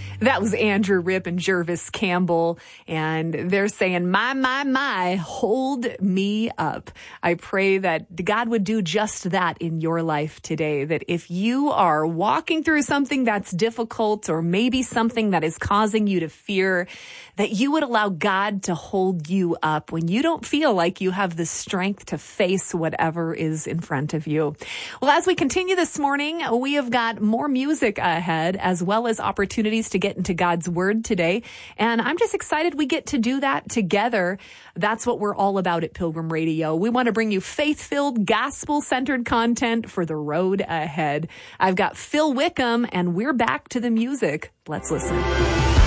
That was Andrew Ripp and Jervis Campbell, and they're saying, my, hold me up. I pray that God would do just that in your life today, that if you are walking through something that's difficult or maybe something that is causing you to fear, that you would allow God to hold you up when you don't feel like you have the strength to face whatever is in front of you. Well, as we continue this morning, we have got more music ahead as well as opportunities to get into God's Word today. And I'm just excited we get to do that together. That's what we're all about at Pilgrim Radio. We want to bring you faith-filled, gospel-centered content for the road ahead. I've got Phil Wickham, and we're back to the music. Let's listen.